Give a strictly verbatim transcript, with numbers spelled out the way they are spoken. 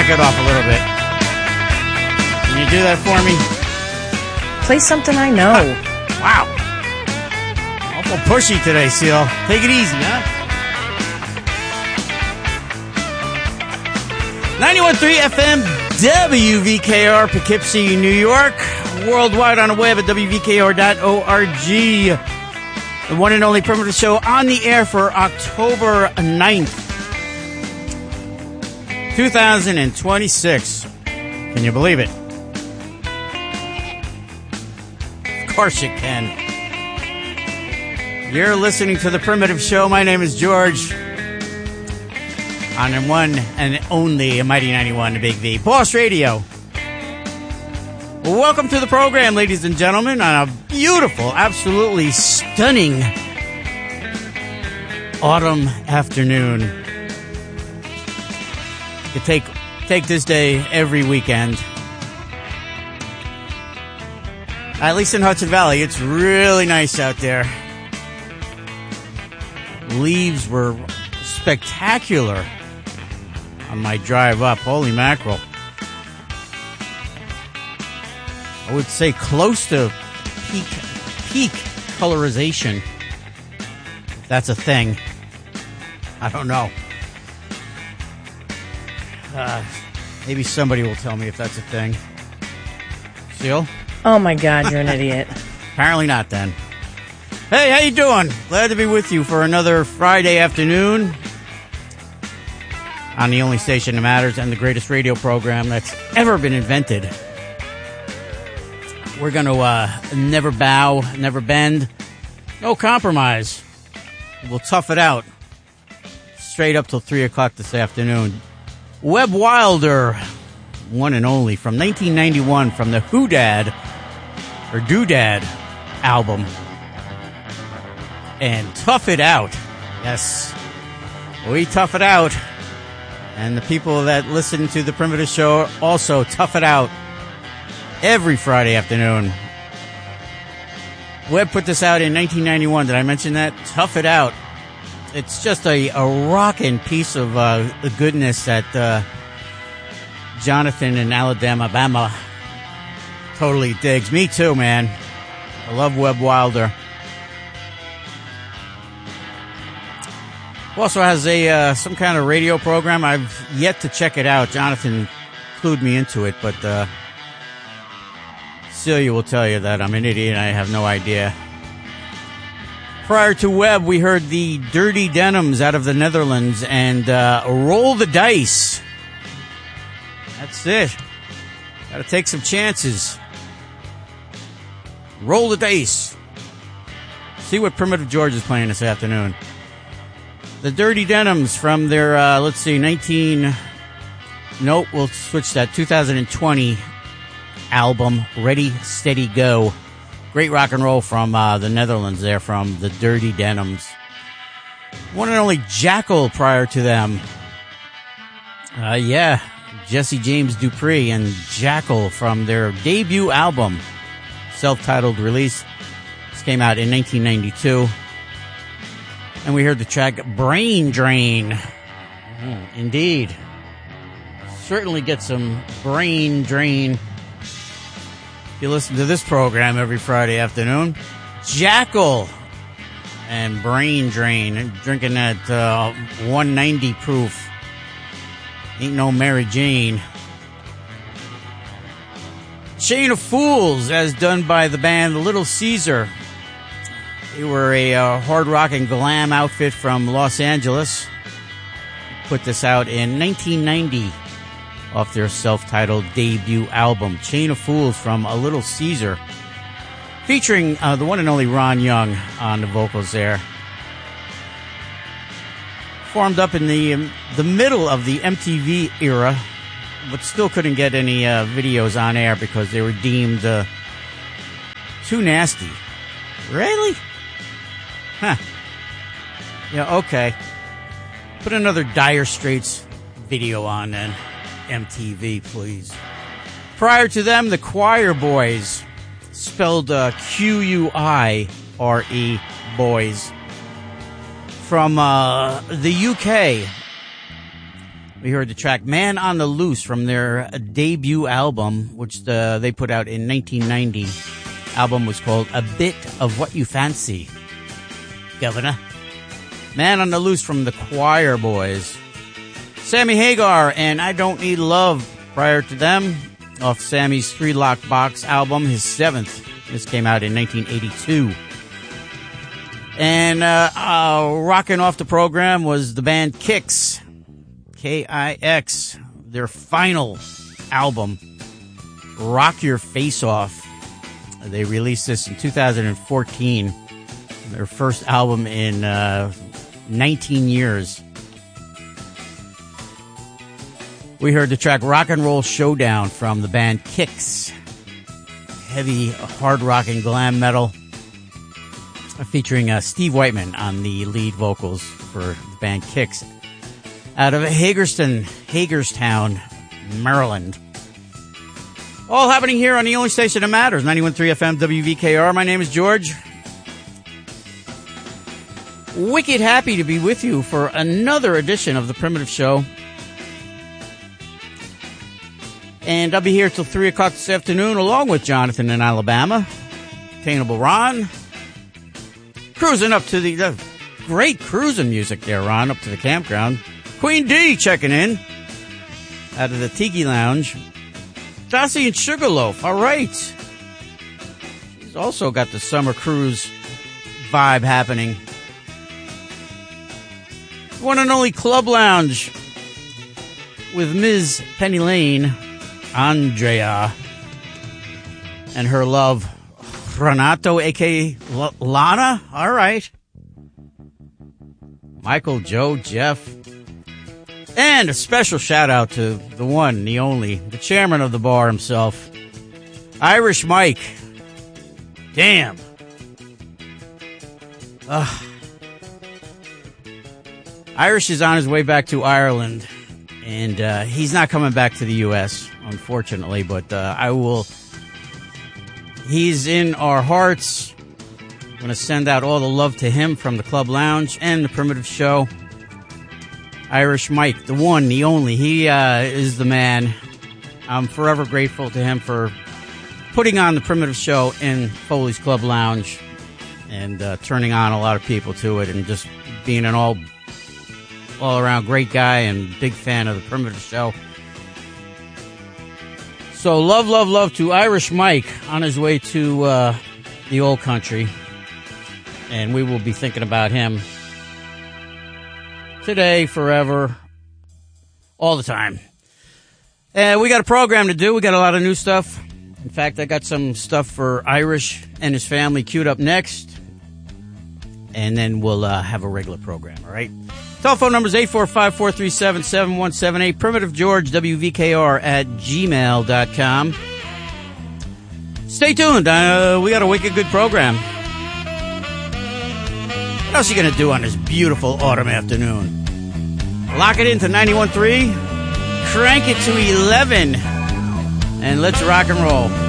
back it off a little bit. Can you do that for me? Play something I know. Wow. Awful pushy today, Seal. Take it easy, huh? ninety-one point three F M W V K R, Poughkeepsie, New York. Worldwide on the web at W V K R dot org. The one and only Primitive Show on the air for October ninth, twenty twenty-six. Can you believe it? Of course you can. You're listening to The Primitive Show. My name is George. On the one and only Mighty ninety-one, the Big V. Boss Radio. Welcome to the program, ladies and gentlemen, on a beautiful, absolutely stunning autumn afternoon. You take take this day every weekend. At least in Hudson Valley, it's really nice out there. Leaves were spectacular on my drive up. Holy mackerel. I would say close to peak peak colorization. That's a thing. I don't know. Uh, maybe somebody will tell me if that's a thing. Seal? Oh my God, you're an idiot. Apparently not then. Hey, how you doing? Glad to be with you for another Friday afternoon on the only station that matters and the greatest radio program that's ever been invented. We're going to uh, never bow, never bend, no compromise. We'll tough it out straight up till three o'clock this afternoon. Webb Wilder, one and only, from nineteen ninety-one, from the Who Dad, or Doodad album. And Tough It Out. Yes, we tough it out. And the people that listen to the Primitive Show also tough it out every Friday afternoon. Webb put this out in nineteen ninety-one. Did I mention that? Tough It Out. It's just a, a rockin' piece of uh, goodness that uh, Jonathan in Alabama, Bama, totally digs. Me too, man. I love Webb Wilder. Also has a uh, some kind of radio program. I've yet to check it out. Jonathan clued me into it, but uh, Celia will tell you that I'm an idiot and I have no idea. Prior to Webb, we heard the Dirty Denims out of the Netherlands and uh, Roll the Dice. That's it. Got to take some chances. Roll the dice. See what Primitive George is playing this afternoon. The Dirty Denims from their, uh, let's see, nineteen... Nope, we'll switch that. two thousand twenty album, Ready, Steady, Go. Great rock and roll from uh, the Netherlands there, from the Dirty Denims. One and only Jackal prior to them. Uh, yeah, Jesse James Dupree and Jackal from their debut album, self-titled release. This came out in nineteen ninety-two. And we heard the track Brain Drain. Mm, indeed. Certainly get some brain drain if you listen to this program every Friday afternoon. Jackal and Brain Drain. Drinking that uh, one ninety proof. Ain't no Mary Jane. Chain of Fools, as done by the band Little Caesar. They were a uh, hard rock and glam outfit from Los Angeles. Put this out in nineteen ninety off their self-titled debut album, Chain of Fools, from A Little Caesar, featuring uh, the one and only Ron Young on the vocals there. Formed up in the um, the middle of the M T V era, but still couldn't get any uh, videos on air because they were deemed uh, too nasty. Really? Huh. Yeah, okay. Put another Dire Straits video on then. M T V, please. Prior to them, the Choir Boys, spelled uh, Q U I R E, Boys, from uh, the U K. We heard the track Man on the Loose from their debut album, which uh, they put out in nineteen ninety. Album was called A Bit of What You Fancy, Governor. Man on the Loose from the Choir Boys. Sammy Hagar and I Don't Need Love prior to them, off Sammy's Three Lock Box album, his seventh. This came out in nineteen eighty-two. And uh, uh, rocking off the program was the band Kix, K I X, their final album, Rock Your Face Off. They released this in two thousand fourteen, their first album in uh, nineteen years. We heard the track Rock and Roll Showdown from the band Kix. Heavy, hard rock and glam metal, featuring uh, Steve Whiteman on the lead vocals for the band Kix, out of Hagerstown, Hagerstown, Maryland. All happening here on the only station that matters, ninety-one point three F M W V K R. My name is George. Wicked happy to be with you for another edition of The Primitive Show. And I'll be here till three o'clock this afternoon, along with Jonathan in Alabama, Attainable Ron. Cruising up to the uh, great cruising music there, Ron, up to the campground. Queen D checking in out of the Tiki Lounge. Jossie and Sugarloaf, all right. She's also got the summer cruise vibe happening. One and only Club Lounge with Miz Penny Lane, Andrea, and her love, Renato, a k a. L- Lana, all right. Michael, Joe, Jeff. And a special shout out to the one, the only, the chairman of the bar himself, Irish Mike. Damn. Ugh. Irish is on his way back to Ireland, and uh, he's not coming back to the U S, unfortunately, but uh, I will. He's in our hearts. I'm going to send out all the love to him from the Club Lounge and the Primitive Show. Irish Mike, the one, the only. He uh, is the man. I'm forever grateful to him for putting on the Primitive Show in Foley's Club Lounge and uh, turning on a lot of people to it and just being an all, all-around great guy and big fan of the Primitive Show. So love, love, love to Irish Mike on his way to uh, the old country. And we will be thinking about him today, forever, all the time. And we got a program to do. We got a lot of new stuff. In fact, I got some stuff for Irish and his family queued up next. And then we'll uh, have a regular program, all right? Telephone number is eight four five, four three seven, seven one seven eight. Primitive George, W V K R at gmail dot com. Stay tuned. Uh, we got a wicked good program. What else are you going to do on this beautiful autumn afternoon? Lock it into ninety-one point three. Crank it to eleven. And let's rock and roll.